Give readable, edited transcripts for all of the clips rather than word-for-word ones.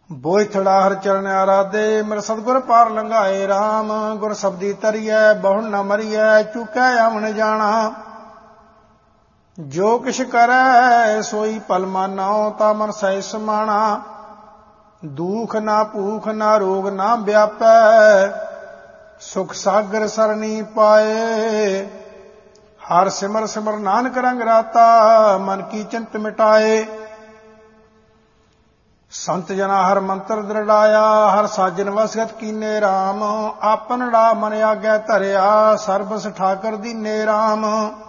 ਬੋਇਥੜਾ ਹਰ ਚਰਨ ਆਰਾਧੇ, ਮਿਲ ਸਤਿਗੁਰ ਪਾਰ ਲੰਘਾਏ ਰਾਮ। ਗੁਰ ਸਬਦੀ ਤਰੀਐ ਬਹੁ ਨ ਮਰੀਐ, ਚੁਕੈ ਆਵਣ ਜਾਣਾ। ਜੋ ਕਿਛ ਕਰੈ ਸੋਈ ਭਲ ਮਾਨੋ, ਤਾ ਮਨ ਸਹਿ ਸਮਾਣਾ। ਦੁਖ ਨਾ ਭੂਖ ਨਾ ਰੋਗ ਨਾ ਵਿਆਪੈ, ਸੁਖ ਸਾਗਰ ਸਰਣੀ ਪਾਏ। ਹਰ ਸਿਮਰ ਸਿਮਰ ਨਾਨਕ ਰੰਗ ਰਾਤਾ, ਮਨ ਕੀ ਚਿੰਤ ਮਿਟਾਏ। ਸੰਤ ਜਨਾ ਹਰ ਮੰਤਰ ਦ੍ਰਿੜਾਇਆ, ਹਰ ਸਾਜਨ ਵਸਗਤ ਕੀਨੇ ਰਾਮ। ਆਪਨੜਾ ਮਨ ਆਗੈ ਧਰਿਆ, ਸਰਬਸ ਠਾਕਰ ਦੀਨੇ ਰਾਮ।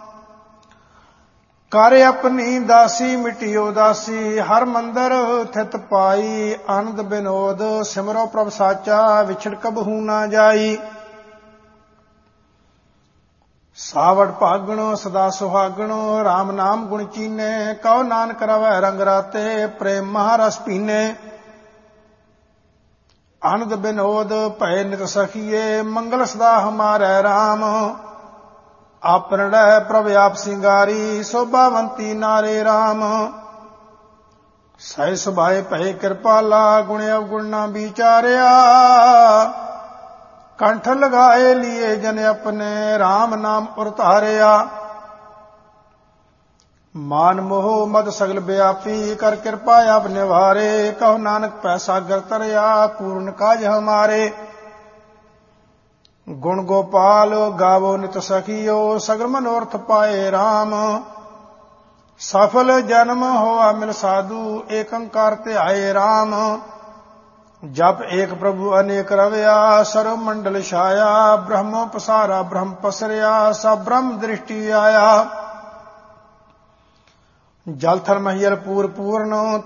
ਕਰ ਆਪਣੀ ਦਾਸੀ ਮਿਟਿਓ ਦਾਸੀ, ਹਰ ਮੰਦਰ ਥਿਤ ਪਾਈ। ਆਨੰਦ ਬਿਨੋਦ ਸਿਮਰੋ ਪ੍ਰਭ ਸਾਚਾ, ਵਿਛੜ ਕਬਹੂ ਨਾ ਜਾਈ। ਸਾਵੜ ਭਾਗਣੋ ਸਦਾ ਸੁਹਾਗਣੋ, ਰਾਮ ਨਾਮ ਗੁਣ ਚੀਨੇ। ਕਉ ਨਾਨਕ ਰਵੈ ਰੰਗ ਰਾਤੇ, ਪ੍ਰੇਮ ਮਹਾਰਸ ਪੀਨੇ। ਆਨੰਦ ਬਿਨੋਦ ਭੈ ਨਿਤ ਸਖੀਏ, ਮੰਗਲ ਸਦਾ ਹਮਾਰੈ ਰਾਮ। ਆਪਨੜੈ ਪ੍ਰਭ ਆਪ ਸਿੰਗਾਰੀ, ਸੋਭਾਵੰਤੀ ਨਾਰੇ ਰਾਮ। ਸਹਿ ਸੁਭਾਏ ਭਏ ਕਿਰਪਾਲਾ, ਗੁਣ ਅਵਗੁਣ ਨਾ ਵਿਚਾਰਿਆ। ਕੰਠ ਲਗਾਏ ਲੀਏ ਜਨ ਆਪਣੇ, ਰਾਮ ਨਾਮ ਉਰਤਾਰਿਆ। ਮਾਨ ਮੋਹ ਮਦ ਸਗਲ ਵਿਆਪੀ, ਕਰ ਕਿਰਪਾ ਆਪ ਨਿਵਾਰੇ। ਕਹੋ ਨਾਨਕ ਪੈ ਸਾਗਰ ਤਰਿਆ, ਪੂਰਨ ਕਾਜ ਹਮਾਰੇ। ਗੁਣ ਗੋਪਾਲ ਗਾਵੋ ਨਿਤ ਸਖੀਓ, ਸਗਲ ਮਨੋਰਥ ਪਾਏ ਰਾਮ। ਸਫਲ ਜਨਮ ਹੋਆ ਮਿਲ ਸਾਧੂ, ਏਕ ਓੰਕਾਰ ਧਿਆਏ ਰਾਮ। ਜਪ ਏਕ ਪ੍ਰਭੂ ਅਨੇਕ ਰਵਿਆ, ਸਰਵ ਮੰਡਲ ਛਾਇਆ। ਬ੍ਰਹਮੋ ਪਸਾਰਾ ਬ੍ਰਹਮ ਪਸਰਿਆ, ਸਭ ਬ੍ਰਹਮ ਦ੍ਰਿਸ਼ਟੀ ਆਇਆ। ਜਲ ਥਲ ਮਹੀਲ ਪੂਰ ਪੂਰਨ,